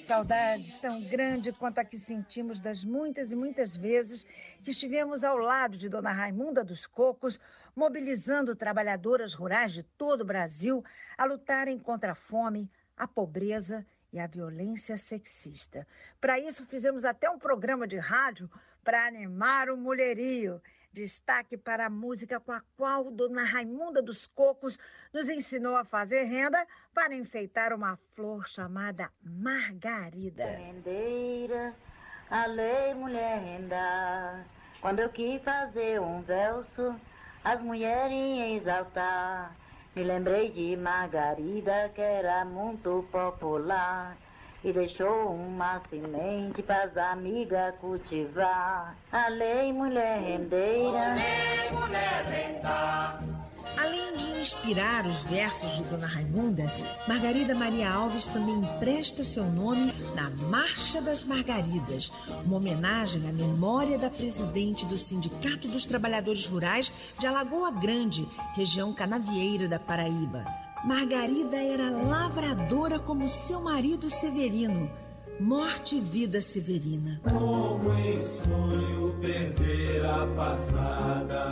saudade tão grande quanto a que sentimos das muitas e muitas vezes que estivemos ao lado de Dona Raimunda dos Cocos, mobilizando trabalhadoras rurais de todo o Brasil a lutarem contra a fome, a pobreza e a violência sexista. Para isso, fizemos até um programa de rádio para animar o mulherio. Destaque para a música com a qual Dona Raimunda dos Cocos nos ensinou a fazer renda para enfeitar uma flor chamada margarida. Rendeira, a lei mulher renda. Quando eu quis fazer um verso, as mulheres iam exaltar. Me lembrei de Margarida, que era muito popular, e deixou uma semente para as amigas cultivar. A lei mulher rendeira. Lei mulher renda. Além de inspirar os versos de Dona Raimunda, Margarida Maria Alves também empresta seu nome na Marcha das Margaridas, uma homenagem à memória da presidente do Sindicato dos Trabalhadores Rurais de Alagoa Grande, região canavieira da Paraíba. Margarida era lavradora como seu marido Severino. Morte e vida Severina. Como em sonho perder a passada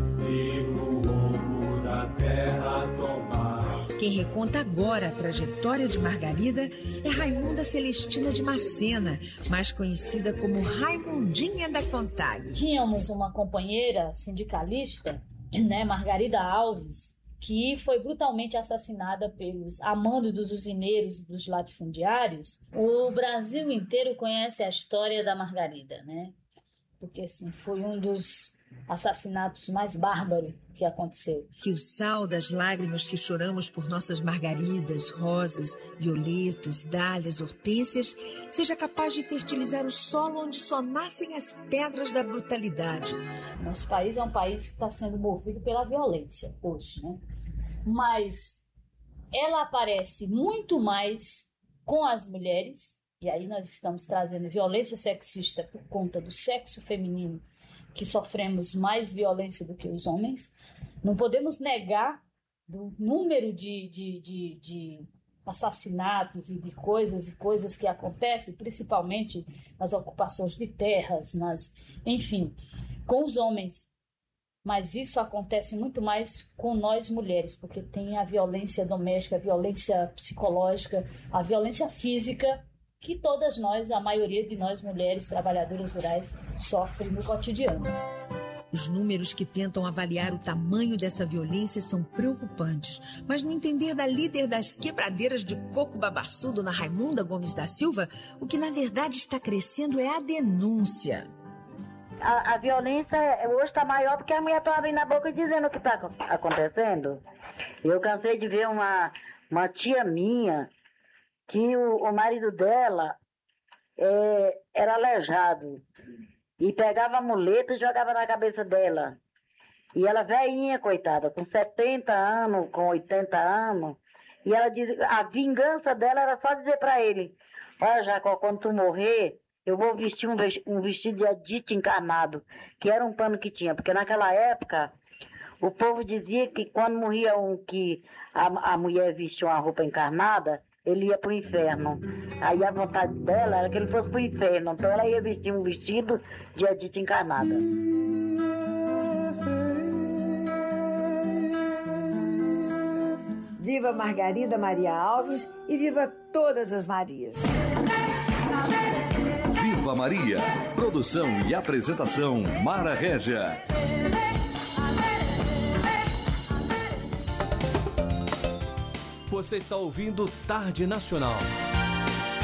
e pro rumo da terra tomar. Quem reconta agora a trajetória de Margarida é Raimunda Celestina de Macena, mais conhecida como Raimundinha da Contag. Tínhamos uma companheira sindicalista, Margarida Alves, que foi brutalmente assassinada pelos amandos dos usineiros e dos latifundiários. O Brasil inteiro conhece a história da Margarida, Porque assim, foi um dos assassinatos mais bárbaros que aconteceu. Que o sal das lágrimas que choramos por nossas margaridas, rosas, violetas, dálias, hortênsias, seja capaz de fertilizar o solo onde só nascem as pedras da brutalidade. Nosso país é um país que está sendo movido pela violência hoje, Mas ela aparece muito mais com as mulheres, e aí nós estamos trazendo violência sexista por conta do sexo feminino, que sofremos mais violência do que os homens. Não podemos negar do número de assassinatos e de coisas que acontecem, principalmente nas ocupações de terras, enfim, com os homens. Mas isso acontece muito mais com nós mulheres, porque tem a violência doméstica, a violência psicológica, a violência física, que todas nós, a maioria de nós mulheres trabalhadoras rurais, sofrem no cotidiano. Os números que tentam avaliar o tamanho dessa violência são preocupantes, mas no entender da líder das quebradeiras de coco babaçu, Dona Raimunda Gomes da Silva, o que na verdade está crescendo é a denúncia. A violência hoje está maior porque a mulher está abrindo a boca e dizendo o que está acontecendo. Eu cansei de ver uma tia minha, que o marido dela era aleijado e pegava a muleta e jogava na cabeça dela. E ela velhinha, coitada, com 70 anos, com 80 anos, e ela diz, a vingança dela era só dizer para ele: olha, Jacó, quando tu morrer, eu vou vestir um vestido de Adite encarnado, que era um pano que tinha, porque naquela época o povo dizia que quando morria que a mulher vestia uma roupa encarnada, ele ia pro inferno. Aí a vontade dela era que ele fosse pro inferno. Então ela ia vestir um vestido de Adite encarnada. Viva Margarida Maria Alves e viva todas as Marias. Viva Maria. Produção e apresentação Mara Régia. Você está ouvindo Tarde Nacional.